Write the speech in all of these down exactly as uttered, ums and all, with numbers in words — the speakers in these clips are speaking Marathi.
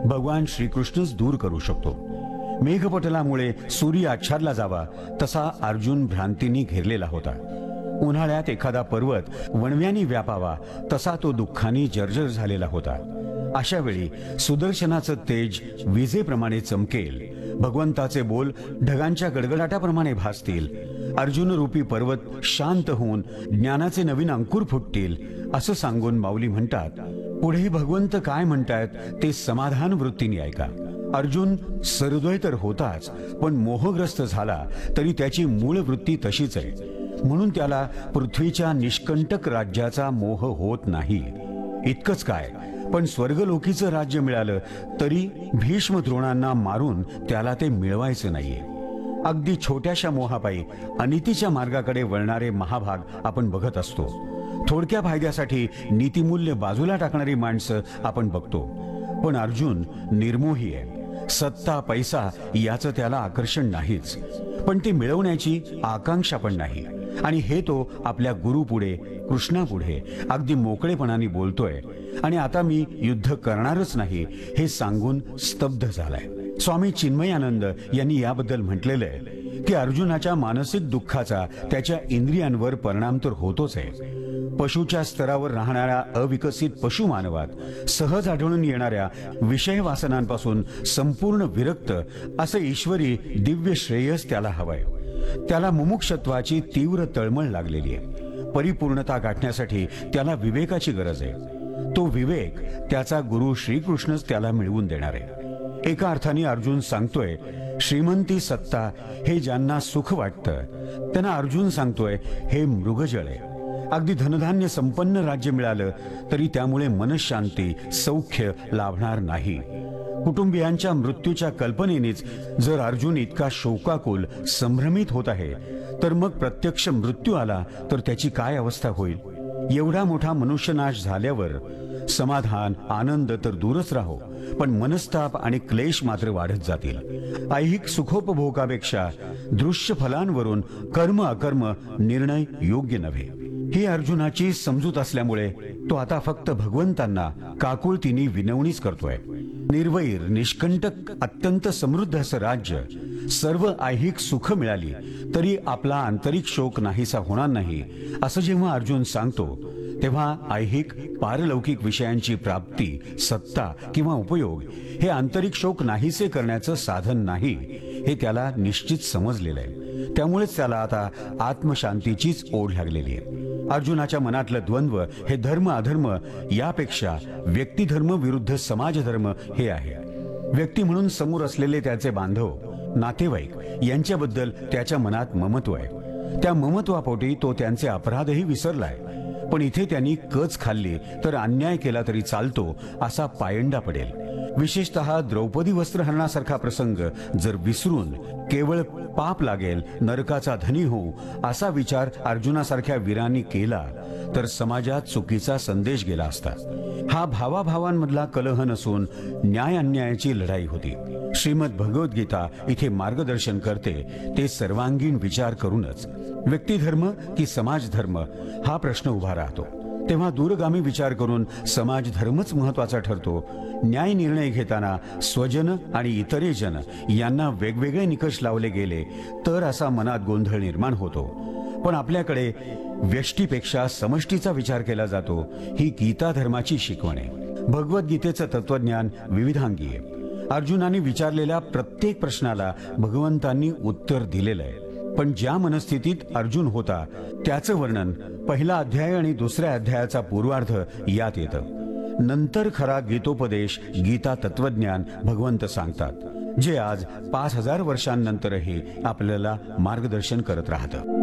भगवान श्रीकृष्णच दूर करू शकतो. मेघपटलामुळे सूर्य आच्छादला जावा तसा अर्जुन भ्रांतीने घेरलेला होता. उन्हाळ्यात एखादा पर्वत वणव्यानी व्यापावा तसा तो दुःखाने जर्जर झालेला होता. अशा वेळी सुदर्शनाचं तेज विजेप्रमाणे चमकेल, भगवंताचे बोल ढगांच्या गडगडाटाप्रमाणे भासतील, अर्जुन रूपी पर्वत शांत होऊन ज्ञानाचे नवीन अंकुर फुटतील असं सांगून माऊली म्हणतात, पुढे भगवंत काय म्हणतायत ते समाधान वृत्तीने ऐका. अर्जुन सहृदय तर होताच, पण मोहग्रस्त झाला तरी त्याची मूळ वृत्ती तशीच आहे. म्हणून त्याला पृथ्वीच्या निष्कंटक राज्याचा मोह होत नाही. इतकंच काय, पण स्वर्गलोकीचं राज्य मिळालं तरी भीष्म द्रोणांना मारून त्याला ते मिळवायचं नाहीये. अगदी छोट्याशा मोहापायी अनितीच्या मार्गाकडे वळणारे महाभाग आपण बघत असतो. थोडक्या फायद्यासाठी नीतिमूल्य बाजूला टाकणारी माणसं आपण बघतो. पण अर्जुन निर्मोही आहे. सत्ता पैसा याचं त्याला आकर्षण नाहीच, पण ते मिळवण्याची आकांक्षा पण नाही. आणि हे तो आपल्या गुरुपुढे कृष्णापुढे अगदी मोकळेपणाने बोलतोय. आणि आता मी युद्ध करणारच नाही हे सांगून स्तब्ध झालाय. स्वामी चिन्मयानंद यांनी याबद्दल म्हटलेलं आहे की अर्जुनाच्या मानसिक दुःखाचा त्याच्या इंद्रियांवर परिणाम तर होतोच आहे. पशुच्या स्तरावर राहणाऱ्या अविकसित पशुमानवात सहज आढळून येणाऱ्या विषय वासनांपासून संपूर्ण विरक्त असं ईश्वरी दिव्य श्रेयस त्याला हवंय. त्याला मुमुक्षत्वाची तीव्र तळमळ लागलेली आहे. परिपूर्णता गाठण्यासाठी त्याला विवेकाची गरज आहे. तो विवेक त्याचा गुरु श्रीकृष्णच त्याला मिळवून देणार आहे. एका अर्थाने अर्जुन सांगतोय, श्रीमंती सत्ता हे ज्यांना सुख वाटतं त्यांना अर्जुन सांगतोय हे मृगजळ आहे. अगदी धनधान्य संपन्न राज्य मिळालं तरी त्यामुळे मनशांती सौख्य लाभणार नाही. कुटुंबियांच्या मृत्यूच्या कल्पनेनेच जर अर्जुन इतका शोकाकुल संभ्रमित होत आहे, तर मग प्रत्यक्ष मृत्यू आला तर त्याची काय अवस्था होईल. एवढा मोठा मनुष्यनाश झाल्यावर समाधान आनंद तर दूरच राहो, पण मनस्ताप आणि क्लेश मात्र वाढत जातील. ऐहिक सुखोपभोगापेक्षा दृश्य फलांवरून कर्म अकर्म निर्णय योग्य नव्हे. ही अर्जुनाची समजूत असल्यामुळे तो आता फक्त भगवंतांना काकुळतीने विनवणीच करतोय. निर्वैर निष्कंटक अत्यंत समृद्ध असं राज्य, सर्व ऐहिक सुख मिळाली तरी आपला आंतरिक शोक नाहीसा होणार नाही असं जेव्हा अर्जुन सांगतो, तेव्हा ऐहिक पारलौकिक विषयांची प्राप्ती, सत्ता किंवा उपयोग हे आंतरिक शोक नाहीसे करण्याचं साधन नाही हे त्याला निश्चित समजलेलं आहे. त्यामुळेच त्याला आता आत्मशांतीचीच ओढ लागलेली आहे. अर्जुनाच्या मनातलं द्वंद्व हे धर्म अधर्म यापेक्षा व्यक्तिधर्म विरुद्ध समाजधर्म हे आहे. व्यक्ती म्हणून समोर असलेले त्याचे बांधव नातेवाईक यांच्याबद्दल त्याच्या मनात ममत्व आहे. त्या ममत्वापोटी तो त्यांचे अपराधही विसरलाय. पण इथे त्यांनी कच खाल्ली तर अन्याय केला तरी चालतो असा पायंडा पडेल. विशेषतः द्रौपदी वस्त्रहरणासारखा प्रसंग जर विसरून केवळ पाप लागेल, नरकाचा धनी होऊ असा विचार अर्जुनासारख्या वीरांनी केला तर समाजात चुकीचा संदेश गेला असता. हा भावाभावांमधला कलह नसून न्याय अन्यायाची लढाई होती. श्रीमद भगवद्गीता इथे मार्गदर्शन करते ते सर्वांगीण विचार करूनच. व्यक्तिधर्म की समाजधर्म हा प्रश्न उभा राहतो. तेव्हा दूरगामी विचार करून समाजधर्मच महत्वाचा ठरतो. न्याय निर्णय घेताना स्वजन आणि इतरे जन यांना वेगवेगळे निकष लावले गेले तर असा मनात गोंधळ निर्माण होतो. पण आपल्याकडे व्यष्टीपेक्षा समष्टीचा विचार केला जातो. ही गीता धर्माची शिकवण आहे. भगवद्गीतेचं तत्वज्ञान विविधांगी आहे. अर्जुनाने विचारलेल्या प्रत्येक प्रश्नाला भगवंतांनी उत्तर दिलेलं आहे. पण ज्या मनस्थितीत अर्जुन होता त्याचं वर्णन पहिला अध्याय आणि दुसऱ्या अध्यायाचा पूर्वार्ध यात येतं. नंतर खरा गीतोपदेश गीता तत्वज्ञान भगवंत सांगतात, जे आज पाच हजार वर्षांनंतरही आपल्याला मार्गदर्शन करत राहतं.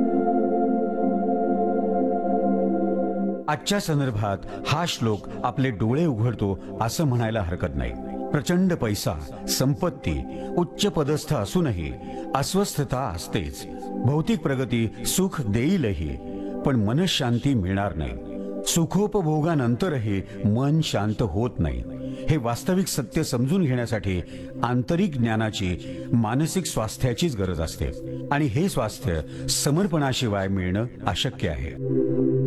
आजच्या संदर्भात हा श्लोक आपले डोळे उघडतो असं म्हणायला हरकत नाही. प्रचंड पैसा संपत्ती उच्च पदस्थ असूनही अस्वस्थता असतेच. भौतिक प्रगती सुख देईलही, पण मनशांती मिळणार नाही. सुखोपभोगानंतरही मन शांत होत नाही. हे वास्तविक सत्य समजून घेण्यासाठी आंतरिक ज्ञानाची, मानसिक स्वास्थ्याचीच गरज असते. आणि हे स्वास्थ्य समर्पणाशिवाय मिळणं अशक्य आहे.